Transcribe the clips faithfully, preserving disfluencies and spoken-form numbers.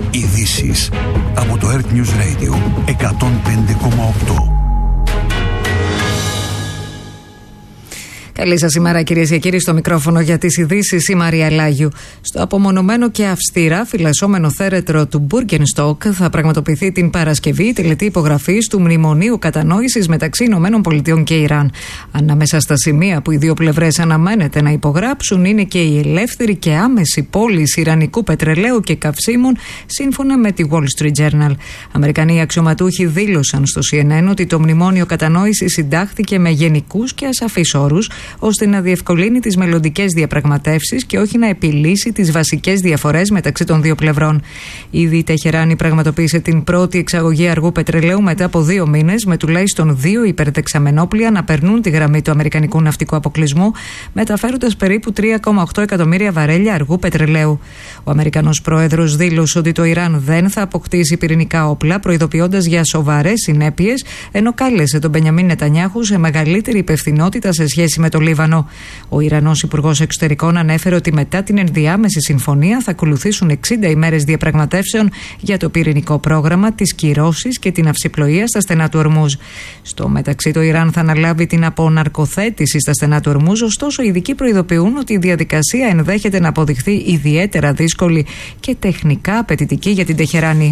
Ειδήσεις από το Earth News Radio εκατόν πέντε κόμμα οκτώ. Καλή σας ημέρα, κυρίες και κύριοι. Στο μικρόφωνο για τις ειδήσεις η Μαρία Λάγιου. Στο απομονωμένο και αυστηρά φυλασσόμενο θέρετρο του Μπούργενστοκ θα πραγματοποιηθεί την Παρασκευή η τελετή υπογραφής του Μνημονίου Κατανόησης μεταξύ Ηνωμένων Πολιτειών και Ιράν. Ανάμεσα στα σημεία που οι δύο πλευρές αναμένεται να υπογράψουν είναι και η ελεύθερη και άμεση πώληση ιρανικού πετρελαίου και καυσίμων, σύμφωνα με τη Wall Street Journal. Αμερικανοί αξιωματούχοι δήλωσαν στο σι εν εν ότι το Μνημόνιο Κατανόησης συντάχθηκε με γενικούς και ασαφείς όρους, ώστε να διευκολύνει τις μελλοντικές διαπραγματεύσεις και όχι να επιλύσει τις βασικές διαφορές μεταξύ των δύο πλευρών. Ήδη η Τεχεράνη πραγματοποίησε την πρώτη εξαγωγή αργού πετρελαίου μετά από δύο μήνες, με τουλάχιστον δύο υπερδεξαμενόπλια να περνούν τη γραμμή του αμερικανικού ναυτικού αποκλεισμού, μεταφέροντας περίπου τρία κόμμα οκτώ εκατομμύρια βαρέλια αργού πετρελαίου. Ο Αμερικανός πρόεδρος δήλωσε ότι το Ιράν δεν θα αποκτήσει πυρηνικά όπλα, προειδοποιώντας για σοβαρές συνέπειες, ενώ κάλεσε τον Μπενιαμίν Νετανιάχου σε μεγαλύτερη υπευθυνότητα σε σχέση με το Λίβανο. Ο Ιρανός Υπουργός Εξωτερικών ανέφερε ότι μετά την ενδιάμεση συμφωνία θα ακολουθήσουν εξήντα ημέρες διαπραγματεύσεων για το πυρηνικό πρόγραμμα, τις κυρώσεις και την αυσιπλοεία στα στενά του Ορμούζ. Στο μεταξύ, το Ιράν θα αναλάβει την αποναρκοθέτηση στα στενά του Ορμούζ, ωστόσο οι ειδικοί προειδοποιούν ότι η διαδικασία ενδέχεται να αποδειχθεί ιδιαίτερα δύσκολη και τεχνικά απαιτητική για την Τεχεράνη.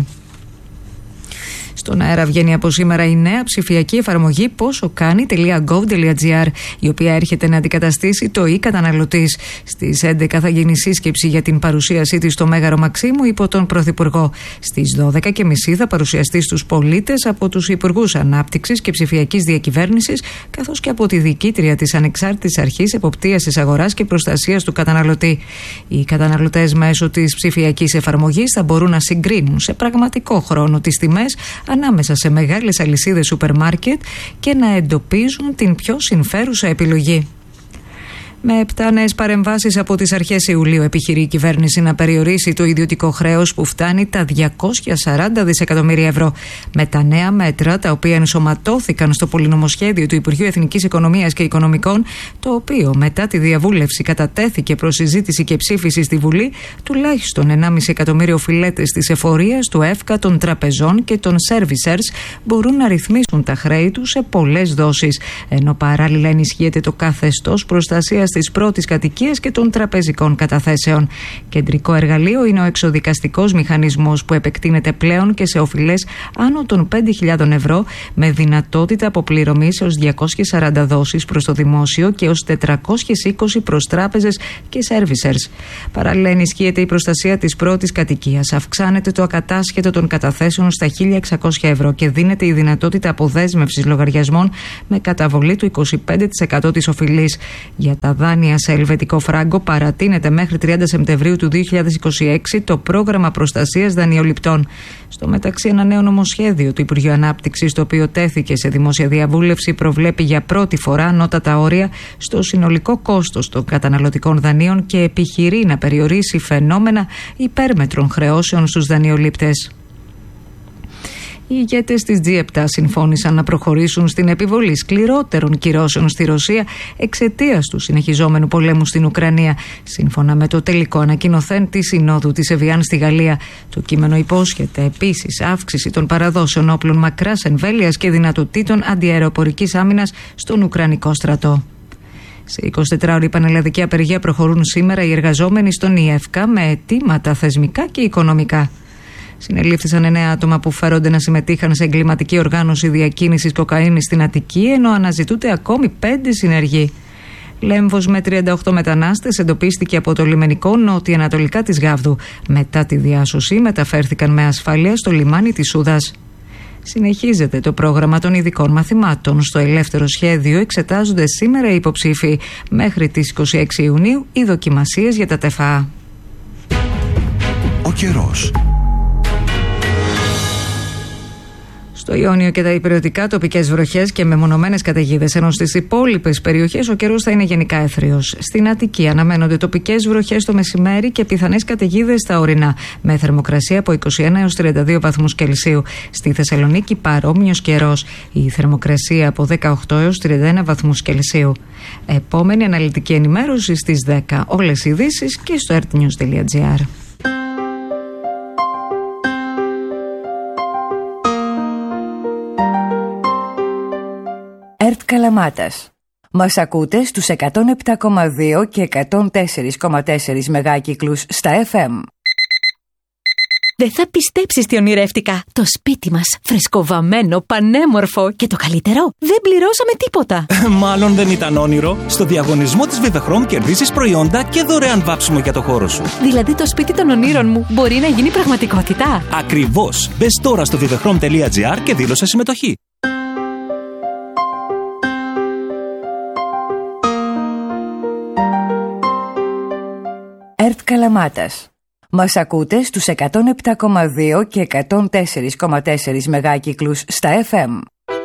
Στον αέρα βγαίνει από σήμερα η νέα ψηφιακή εφαρμογή πόσοκάνει.gov.gr, η οποία έρχεται να αντικαταστήσει το e-καταναλωτής. Στις έντεκα θα γίνει σύσκεψη για την παρουσίασή της στο Μέγαρο Μαξίμου υπό τον Πρωθυπουργό. Στις δώδεκα και μισή θα παρουσιαστεί στους πολίτες από τους Υπουργούς Ανάπτυξης και Ψηφιακής Διακυβέρνησης, καθώς και από τη διοικήτρια της Ανεξάρτητης Αρχής Εποπτείας της Αγοράς και Προστασίας του Καταναλωτή. Οι καταναλωτές μέσω της ψηφιακής εφαρμογής θα μπορούν να συγκρίνουν σε πραγματικό χρόνο τις τιμές ανάμεσα σε μεγάλες αλυσίδες σούπερ μάρκετ και να εντοπίζουν την πιο συμφέρουσα επιλογή. Με επτά νέες παρεμβάσεις από τις αρχές Ιουλίου επιχειρεί η κυβέρνηση να περιορίσει το ιδιωτικό χρέος που φτάνει τα διακόσια σαράντα δισεκατομμύρια ευρώ. Με τα νέα μέτρα, τα οποία ενσωματώθηκαν στο πολυνομοσχέδιο του Υπουργείου Εθνικής Οικονομίας και Οικονομικών, το οποίο μετά τη διαβούλευση κατατέθηκε προς συζήτηση και ψήφιση στη Βουλή, τουλάχιστον ενάμιση εκατομμύριο οφειλέτες της εφορίας, του ΕΦΚΑ, των τραπεζών και των servicers μπορούν να ρυθμίσουν τα χρέη τους σε πολλές δόσεις, ενώ παράλληλα ενισχύεται το καθεστώς προστασίας της πρώτης κατοικίας και των τραπεζικών καταθέσεων. Κεντρικό εργαλείο είναι ο εξοδικαστικός μηχανισμός, που επεκτείνεται πλέον και σε οφειλές άνω των πέντε χιλιάδες ευρώ, με δυνατότητα αποπληρωμής έως διακόσιες σαράντα δόσεις προς το δημόσιο και έως τετρακόσιες είκοσι προς τράπεζες και servicers. Παράλληλα, ενισχύεται η προστασία της πρώτης κατοικίας, αυξάνεται το ακατάσχετο των καταθέσεων στα χίλια εξακόσια ευρώ και δίνεται η δυνατότητα αποδέσμευσης λογαριασμών με καταβολή του είκοσι πέντε τοις εκατό της οφειλής. Για τα δάνεια σε ελβετικό φράγκο παρατείνεται μέχρι τριάντα Σεπτεμβρίου του δύο χιλιάδες είκοσι έξι το πρόγραμμα προστασίας δανειοληπτών. Στο μεταξύ, ένα νέο νομοσχέδιο του Υπουργείου Ανάπτυξης, το οποίο τέθηκε σε δημόσια διαβούλευση, προβλέπει για πρώτη φορά ανώτατα όρια στο συνολικό κόστος των καταναλωτικών δανείων και επιχειρεί να περιορίσει φαινόμενα υπέρμετρων χρεώσεων στους δανειολήπτες. Οι ηγέτες της τζι επτά συμφώνησαν να προχωρήσουν στην επιβολή σκληρότερων κυρώσεων στη Ρωσία εξαιτίας του συνεχιζόμενου πολέμου στην Ουκρανία, σύμφωνα με το τελικό ανακοινωθέν της Συνόδου της Εβιάν στη Γαλλία. Το κείμενο υπόσχεται επίσης αύξηση των παραδόσεων όπλων μακράς εμβέλειας και δυνατοτήτων αντιαεροπορικής άμυνας στον Ουκρανικό στρατό. Σε εικοσιτετράωρη πανελλαδική απεργία προχωρούν σήμερα οι εργαζόμενοι στον ΙΕΦΚΑ με αιτήματα θεσμικά και οικονομικά. Συνελήφθησαν εννέα άτομα που φέρονται να συμμετείχαν σε εγκληματική οργάνωση διακίνησης κοκαίνης στην Αττική, ενώ αναζητούνται ακόμη πέντε συνεργοί. Λέμβος με τριάντα οκτώ μετανάστες εντοπίστηκε από το λιμενικό νότια-ανατολικά της Γάβδου. Μετά τη διάσωση μεταφέρθηκαν με ασφάλεια στο λιμάνι της Σούδας. Συνεχίζεται το πρόγραμμα των ειδικών μαθημάτων. Στο ελεύθερο σχέδιο εξετάζονται σήμερα οι υποψήφοι. Μέχρι τις είκοσι έξι Ιουνίου οι δοκιμασίες για τα ΤΕΦΑ. Ο καιρός. Στο Ιόνιο και τα υπηρετικά τοπικές βροχές και μεμονωμένες καταιγίδες, ενώ στις υπόλοιπες περιοχές ο καιρός θα είναι γενικά έθριος. Στην Αττική αναμένονται τοπικές βροχές το μεσημέρι και πιθανές καταιγίδες στα ορεινά, με θερμοκρασία από είκοσι ένα έως τριάντα δύο βαθμούς Κελσίου. Στη Θεσσαλονίκη παρόμοιος καιρός, η θερμοκρασία από δεκαοκτώ έως τριάντα ένα βαθμούς Κελσίου. Επόμενη αναλυτική ενημέρωση στις δέκα. Όλες οι ειδήσεις και στο earthnews τελεία gr. Καλαμάτας. Μας ακούτε στους εκατόν επτά κόμμα δύο και εκατόν τέσσερα κόμμα τέσσερα μεγάκυκλους στα εφ εμ. Δεν θα πιστέψεις τι ονειρεύτηκα. Το σπίτι μας, φρεσκοβαμμένο, πανέμορφο και το καλύτερο, δεν πληρώσαμε τίποτα. Μάλλον δεν ήταν όνειρο. Στο διαγωνισμό της Vivechrome κερδίσεις προϊόντα και δωρεάν βάψιμο για το χώρο σου. Δηλαδή το σπίτι των ονείρων μου μπορεί να γίνει πραγματικότητα. Ακριβώς. Μπες τώρα στο vivechrome τελεία gr και δήλωσε συμμετοχή. ΕΡΤ Καλαμάτας. Μας ακούτε στους εκατόν επτά κόμμα δύο και εκατόν τέσσερα κόμμα τέσσερα μεγάκυκλους στα εφ εμ.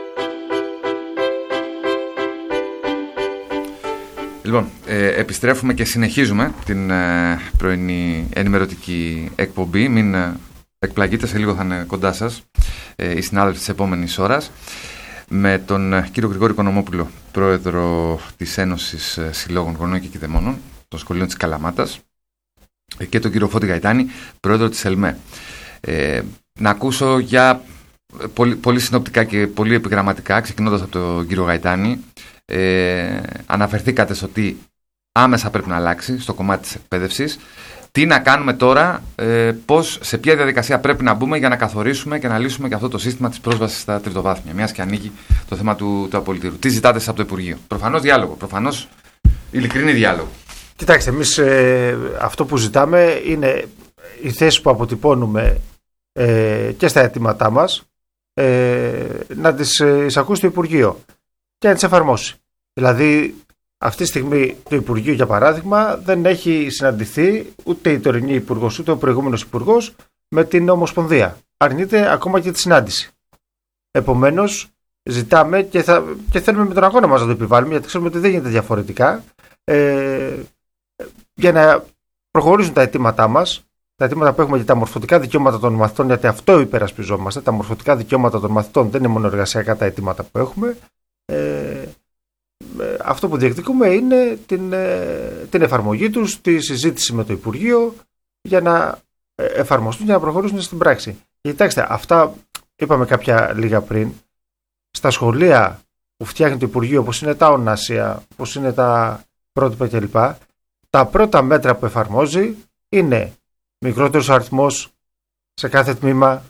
Λοιπόν, ε, επιστρέφουμε και συνεχίζουμε την ε, πρωινή ενημερωτική εκπομπή. Μην ε, εκπλαγείτε, σε λίγο θα είναι κοντά σας ε, οι συνάδελφοι της επόμενης ώρας, με τον ε, κύριο Γρηγόρη Οικονομόπουλο, πρόεδρο της Ένωσης ε, Συλλόγων Γονέων και Κηδεμόνων των Σχολείων της Καλαμάτας, και τον κύριο Φώτη Γαϊτάνη, πρόεδρο της ΕΛΜΕ. Ε, να ακούσω για πολύ, πολύ συνοπτικά και πολύ επιγραμματικά, ξεκινώντας από τον κύριο Γαϊτάνη. Ε, αναφερθήκατε στο ότι άμεσα πρέπει να αλλάξει στο κομμάτι της εκπαίδευσης. Τι να κάνουμε τώρα, ε, πώς, σε ποια διαδικασία πρέπει να μπούμε για να καθορίσουμε και να λύσουμε και αυτό το σύστημα της πρόσβασης στα τριτοβάθμια, μιας και ανοίγει το θέμα του, του απολυτήρου. Τι ζητάτε από το Υπουργείο? Προφανώς διάλογο, προφανώς ειλικρινή διάλογο. Κοιτάξτε, εμείς ε, αυτό που ζητάμε είναι οι θέσεις που αποτυπώνουμε ε, και στα αιτήματά μας ε, να τις εισακούσει το Υπουργείο και να τις εφαρμόσει. Δηλαδή, αυτή τη στιγμή το Υπουργείο, για παράδειγμα, δεν έχει συναντηθεί ούτε η τωρινή Υπουργός ούτε ο προηγούμενος Υπουργός με την Ομοσπονδία. Αρνείται ακόμα και τη συνάντηση. Επομένως, ζητάμε και, θα, και θέλουμε με τον αγώνα μας να το επιβάλλουμε, γιατί ξέρουμε ότι δεν γίνεται διαφορετικά. Ε, για να προχωρήσουν τα αιτήματά μας, τα αιτήματα που έχουμε για τα μορφωτικά δικαιώματα των μαθητών, γιατί αυτό υπερασπιζόμαστε. Τα μορφωτικά δικαιώματα των μαθητών δεν είναι μόνο εργασιακά τα αιτήματα που έχουμε. Ε, αυτό που διεκδικούμε είναι την, την εφαρμογή τους, τη συζήτηση με το Υπουργείο για να εφαρμοστούν και να προχωρήσουν στην πράξη. Κοιτάξτε, αυτά είπαμε κάποια λίγα πριν. Στα σχολεία που φτιάχνει το Υπουργείο, όπως είναι τα ονάσια, όπως είναι τα πρότυπα κλπ., τα πρώτα μέτρα που εφαρμόζει είναι μικρότερος αριθμός σε κάθε τμήμα,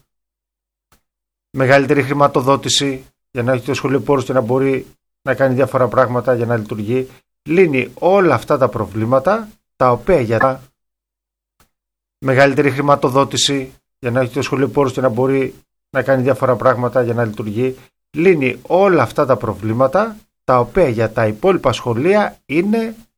μεγαλύτερη χρηματοδότηση για να έχει το σχολείο πόρους και να μπορεί να κάνει διάφορα πράγματα για να λειτουργεί. Λύνει όλα αυτά τα προβλήματα, τα οποία για μεγαλύτερη χρηματοδότηση για να έχει το σχολείο πόρους και να μπορεί να κάνει διάφορα πράγματα για να λειτουργεί. Λύνει όλα αυτά τα προβλήματα, τα οποία για τα υπόλοιπα σχολεία είναι